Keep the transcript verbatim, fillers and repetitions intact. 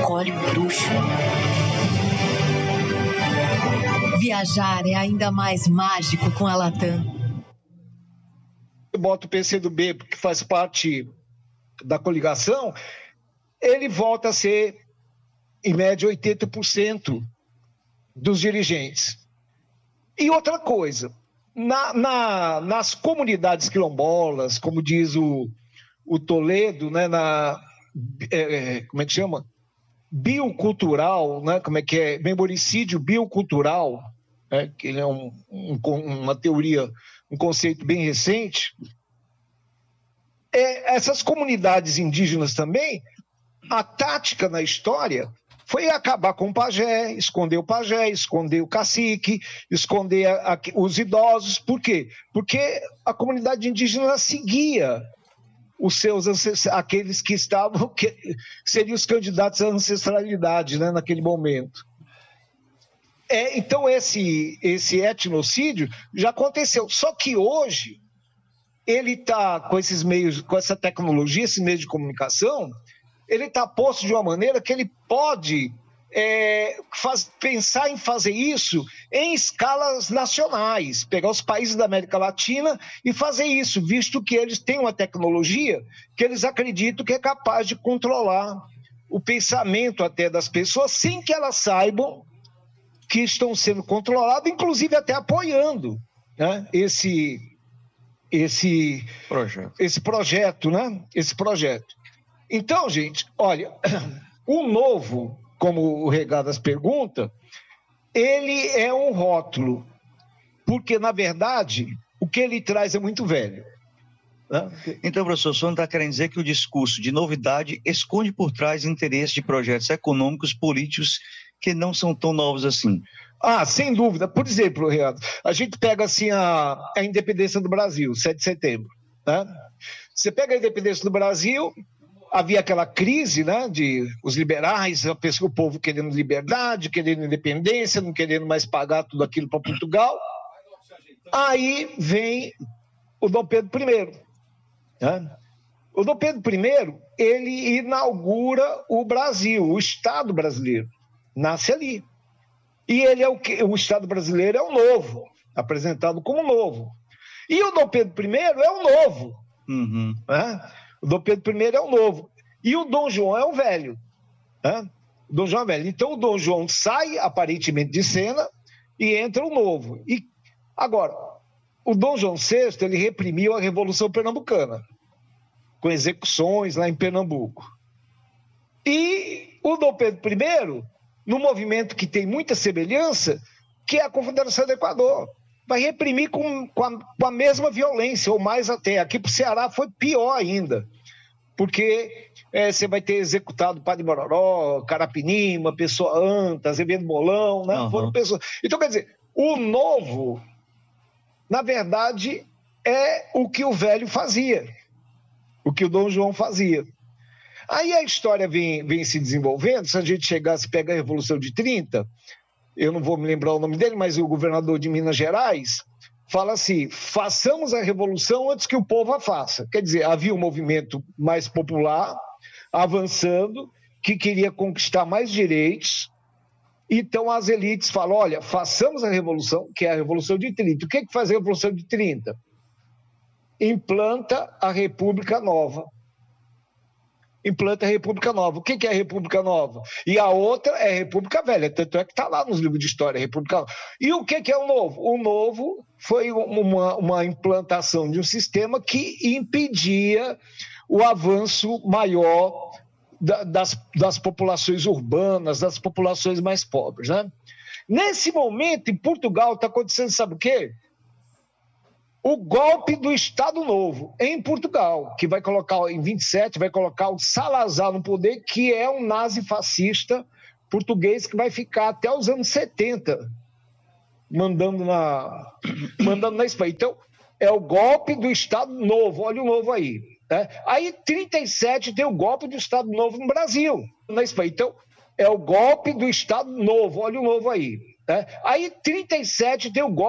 escolhe o bruxo. Viajar é ainda mais mágico com a Latam. Bota o P C do B, que faz parte da coligação, ele volta a ser, em média, oitenta por cento dos dirigentes. E outra coisa, na, na, nas comunidades quilombolas, como diz o, o Toledo, né, na, é, como é que chama? Biocultural, né, como é que é? Memoricídio biocultural, né, que ele é um, um, uma teoria, um conceito bem recente. É, essas comunidades indígenas também, a tática na história foi acabar com o pajé, esconder o pajé, esconder o cacique, esconder a, a, os idosos. Por quê? Porque a comunidade indígena seguia os seus aqueles que estavam, que seriam os candidatos à ancestralidade, né, naquele momento. É, então esse, esse etnocídio já aconteceu, só que hoje ele está com esses meios, com essa tecnologia, esse meio de comunicação, ele está posto de uma maneira que ele pode é, faz, pensar em fazer isso em escalas nacionais, pegar os países da América Latina e fazer isso, visto que eles têm uma tecnologia que eles acreditam que é capaz de controlar o pensamento até das pessoas, sem que elas saibam que estão sendo controladas, inclusive até apoiando, né, esse, esse, projeto. esse projeto, né? Esse projeto. Então, gente, olha, o novo, como o Regadas pergunta, ele é um rótulo, porque, na verdade, o que ele traz é muito velho. Né? Então, professor, o senhor está querendo dizer que o discurso de novidade esconde por trás interesses de projetos econômicos, políticos, que não são tão novos assim? Ah, sem dúvida. Por exemplo, Renato, a gente pega assim a, a independência do Brasil, sete de setembro. Né? Você pega a independência do Brasil, havia aquela crise, né, de os liberais, a pessoa, o povo querendo liberdade, querendo independência, não querendo mais pagar tudo aquilo para Portugal. Aí vem o Dom Pedro primeiro. Né? O Dom Pedro primeiro, ele inaugura o Brasil, o Estado brasileiro. Nasce ali. E ele é o que? O Estado brasileiro é o novo, apresentado como novo. E o Dom Pedro primeiro é o novo. Uhum. Né? O Dom Pedro primeiro é o novo. E o Dom João é o velho. Né? O Dom João é o velho. Então o Dom João sai, aparentemente, de cena e entra o novo. E agora, o Dom João sexto, ele reprimiu a Revolução Pernambucana, com execuções lá em Pernambuco. E o Dom Pedro primeiro, num movimento que tem muita semelhança, que é a Confederação do Equador, vai reprimir com, com, a, com a mesma violência, ou mais até. Aqui para o Ceará foi pior ainda, porque é, você vai ter executado Padre Mororó, Carapinima, Pessoa Anta, Azevedo Molão, né? Uhum. Foram pessoas... Então, quer dizer, o novo, na verdade, é o que o velho fazia, o que o Dom João fazia. Aí a história vem, vem se desenvolvendo. Se a gente chegasse, pega a Revolução de trinta, eu não vou me lembrar o nome dele, mas o governador de Minas Gerais fala assim: façamos a revolução antes que o povo a faça. Quer dizer, havia um movimento mais popular avançando, que queria conquistar mais direitos. Então as elites falam: olha, façamos a revolução, que é a Revolução de trinta. O que é que faz a Revolução de trinta? Implanta a República Nova. Implanta a República Nova. O que é a República Nova? E a outra é a República Velha, tanto é que está lá nos livros de história, a República Nova. E o que é o novo? O novo foi uma, uma implantação de um sistema que impedia o avanço maior da, das, das populações urbanas, das populações mais pobres. Né? Nesse momento, em Portugal, está acontecendo, sabe o quê? O golpe do Estado Novo em Portugal, que vai colocar, em vinte e sete, vai colocar o Salazar no poder, que é um nazi-fascista português que vai ficar até os anos setenta, mandando na, mandando na Espanha. Então, é o golpe do Estado Novo, olha o novo aí. Né? Aí, em trinta e sete, tem o golpe do Estado Novo no Brasil, na Espanha. Então, é o golpe do Estado Novo, olha o novo aí. Né? Aí, em trinta e sete, tem o golpe